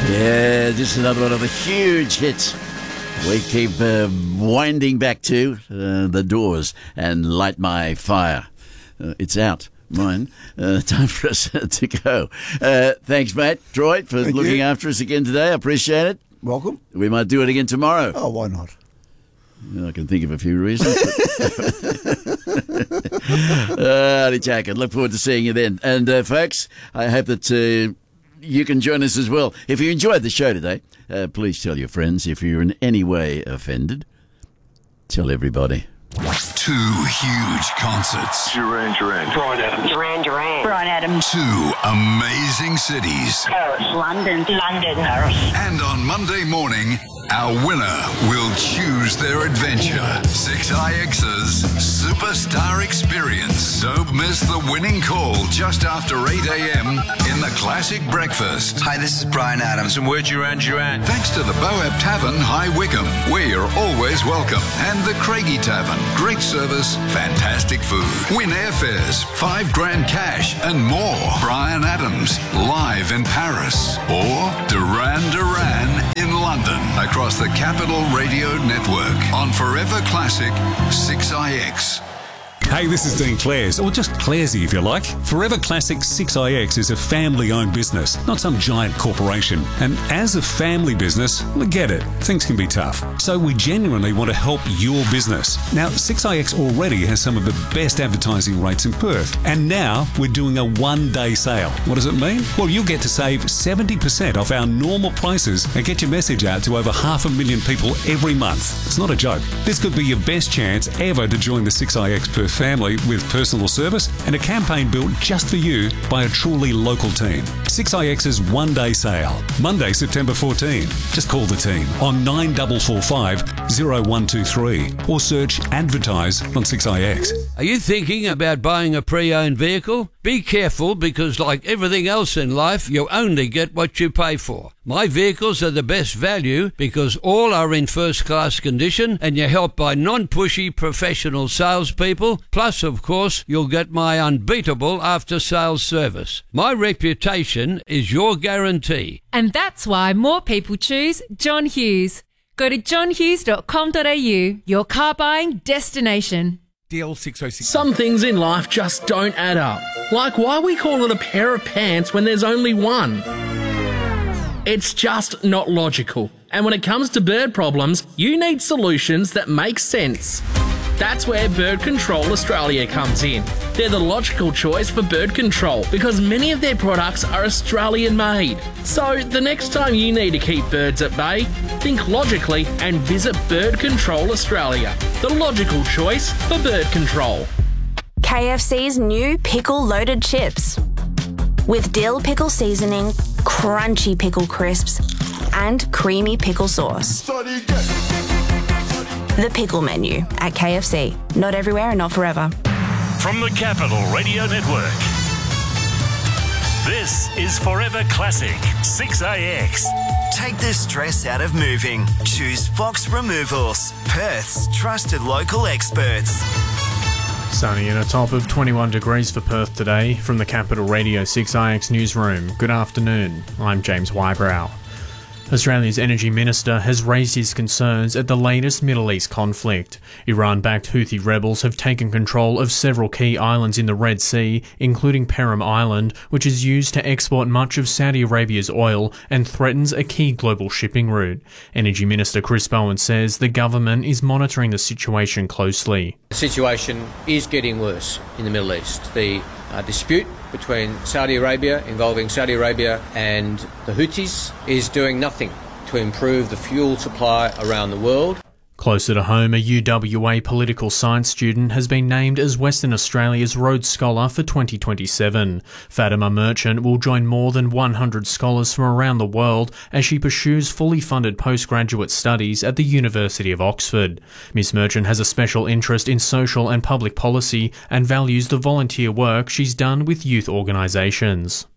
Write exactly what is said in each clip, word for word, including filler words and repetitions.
Yeah, just another one of the huge hits we keep uh, winding back to, uh, The Doors and Light My Fire. Uh, it's out, mine. Uh, time for us to go. Uh, thanks, mate. Troy, for Thank looking you. after us again today. I appreciate it. Welcome. We might do it again tomorrow. Oh, why not? I can think of a few reasons. uh, Jack, I look forward to seeing you then. And, uh, folks, I hope that uh, you can join us as well. If you enjoyed the show today, uh, please tell your friends. If you're in any way offended, tell everybody. Two huge concerts. Duran Duran. Brian Adams. Duran Duran. Brian Adams. Two amazing cities. Paris. London. London. Paris. And on Monday morning, our winner will choose their adventure. six I X's Superstar Experience. Don't miss the winning call just after eight a.m. in the Classic Breakfast. Hi, this is Brian Adams. And we're Duran Duran. Thanks to the Boab Tavern, High Wycombe, where you're always welcome. And the Craigie Tavern. Great service, fantastic food. Win airfares, five grand cash, and more. Brian Adams, live in Paris. Or Duran Duran in London. Across the Capital Radio Network. On Forever Classic, six I X. Hey, this is Dean Clares, or just Claresy if you like. Forever Classic six I X is a family-owned business, not some giant corporation. And as a family business, we get it. Things can be tough. So we genuinely want to help your business. Now, six I X already has some of the best advertising rates in Perth. And now we're doing a one-day sale. What does it mean? Well, you'll get to save seventy percent off our normal prices and get your message out to over half a million people every month. It's not a joke. This could be your best chance ever to join the six I X Perth family with personal service and a campaign built just for you by a truly local team. six I X's one-day sale, Monday, September fourteenth. Just call the team on nine four four five, zero one two three or search advertise on six I X. Are you thinking about buying a pre-owned vehicle? Be careful, because like everything else in life, you only get what you pay for. My vehicles are the best value because all are in first-class condition and you're helped by non-pushy professional salespeople. Plus, of course, you'll get my unbeatable after-sales service. My reputation is your guarantee. And that's why more people choose John Hughes. Go to john hughes dot com dot a u, your car buying destination. D L six oh six. Some things in life just don't add up. Like why we call it a pair of pants when there's only one. It's just not logical. And when it comes to bird problems, you need solutions that make sense. That's where Bird Control Australia comes in. They're the logical choice for bird control because many of their products are Australian made. So the next time you need to keep birds at bay, think logically and visit Bird Control Australia, the logical choice for bird control. K F C's new pickle loaded chips. With dill pickle seasoning, crunchy pickle crisps, and creamy pickle sauce. The pickle menu at K F C. Not everywhere and not forever. From the Capital Radio Network, this is Forever Classic six A X. Take the stress out of moving. Choose Fox Removals, Perth's trusted local experts. Sunny and a top of twenty-one degrees for Perth today. From the Capital Radio six I X newsroom, good afternoon. I'm James Wybrow. Australia's Energy Minister has raised his concerns at the latest Middle East conflict. Iran-backed Houthi rebels have taken control of several key islands in the Red Sea, including Perim Island, which is used to export much of Saudi Arabia's oil and threatens a key global shipping route. Energy Minister Chris Bowen says the government is monitoring the situation closely. The situation is getting worse in the Middle East. The uh, dispute between Saudi Arabia, involving Saudi Arabia and the Houthis, is doing nothing to improve the fuel supply around the world. Closer to home, a U W A political science student has been named as Western Australia's Rhodes Scholar for twenty twenty-seven. Fatima Merchant will join more than one hundred scholars from around the world as she pursues fully funded postgraduate studies at the University of Oxford. Miss Merchant has a special interest in social and public policy and values the volunteer work she's done with youth organisations.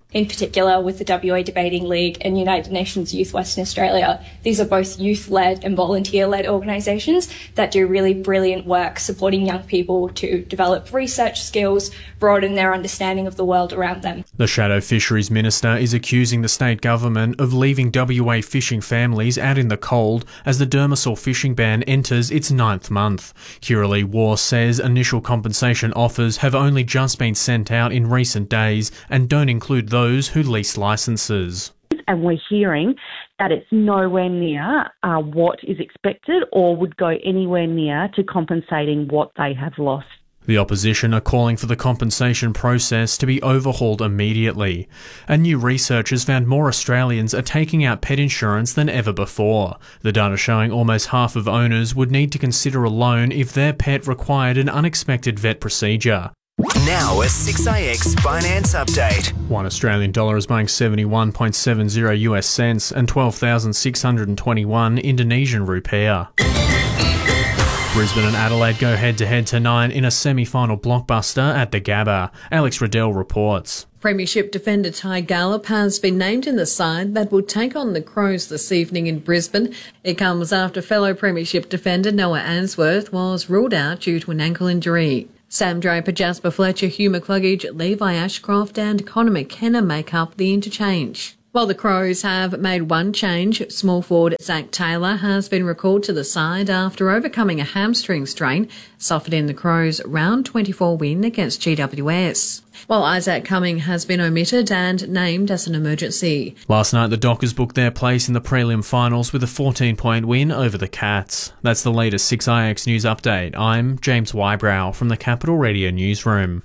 In particular, with the W A Debating League and United Nations Youth Western Australia, these are both youth-led and volunteer-led organisations that do really brilliant work supporting young people to develop research skills, broaden their understanding of the world around them. The Shadow Fisheries Minister is accusing the state government of leaving W A fishing families out in the cold as the demersal fishing ban enters its ninth month. Kiralee War says initial compensation offers have only just been sent out in recent days and don't include those who lease licences. And we're hearing that it's nowhere near uh, what is expected or would go anywhere near to compensating what they have lost. The opposition are calling for the compensation process to be overhauled immediately. And new research has found more Australians are taking out pet insurance than ever before. The data showing almost half of owners would need to consider a loan if their pet required an unexpected vet procedure. Now a six A X finance update. One Australian dollar is buying seventy-one point seven zero U S cents and twelve thousand six hundred twenty-one Indonesian rupiah. Brisbane and Adelaide go head-to-head tonight in a semi-final blockbuster at the Gabba. Alex Riddell reports. Premiership defender Ty Gallop has been named in the side that will take on the Crows this evening in Brisbane. It comes after fellow Premiership defender Noah Answorth was ruled out due to an ankle injury. Sam Draper, Jasper Fletcher, Hugh McCluggage, Levi Ashcroft and Connor McKenna make up the interchange. While the Crows have made one change, small forward Zach Taylor has been recalled to the side after overcoming a hamstring strain suffered in the Crows' round twenty-four win against G W S. While Isaac Cumming has been omitted and named as an emergency. Last night the Dockers booked their place in the prelim finals with a fourteen-point win over the Cats. That's the latest six I X News update. I'm James Wybrow from the Capital Radio Newsroom.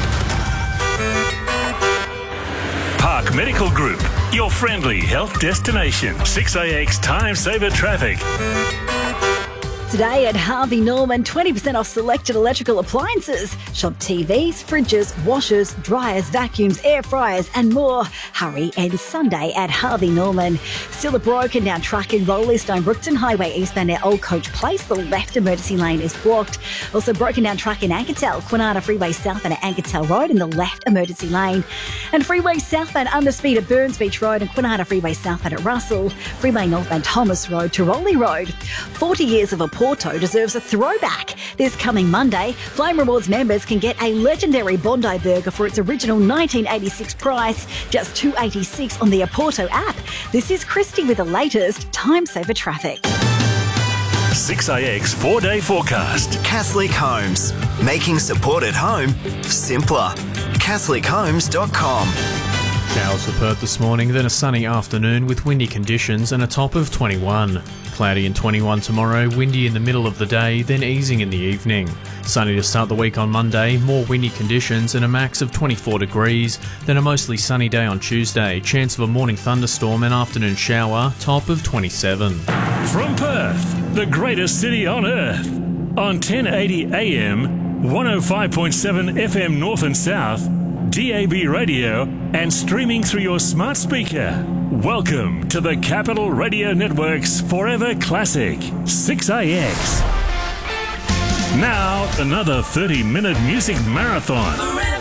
Park Medical Group, your friendly health destination. six A X Time Saver Traffic. Today at Harvey Norman, twenty percent off selected electrical appliances. Shop T Vs, fridges, washers, dryers, vacuums, air fryers and more. Hurry and Sunday at Harvey Norman. Still a broken down truck in Rollestone, Brookton Highway eastbound at Old Coach Place. The left emergency lane is blocked. Also broken down truck in Ankertel, Kwinana Freeway southbound at Ankertel Road in the left emergency lane. And Freeway southbound underspeed at Burns Beach Road and Kwinana Freeway southbound at Russell. Freeway northbound Thomas Road to Rowley Road. forty years of a Porto deserves a throwback. This coming Monday, Flame Rewards members can get a legendary Bondi burger for its original nineteen eighty-six price, just two dollars eighty-six on the Aporto app. This is Christy with the latest Time Saver Traffic. six A X four-day forecast. Catholic Homes, making support at home simpler. Catholic Homes dot com. Showers for Perth this morning, then a sunny afternoon with windy conditions and a top of twenty-one. Cloudy and twenty-one tomorrow, windy in the middle of the day, then easing in the evening. Sunny to start the week on Monday, more windy conditions and a max of twenty-four degrees. Then a mostly sunny day on Tuesday, chance of a morning thunderstorm and afternoon shower, top of twenty-seven. From Perth, the greatest city on earth, on ten eighty A M, one oh five point seven F M North and South, D A B radio and streaming through your smart speaker. Welcome to the Capital Radio Network's Forever Classic, six A X. Now, another thirty-minute music marathon.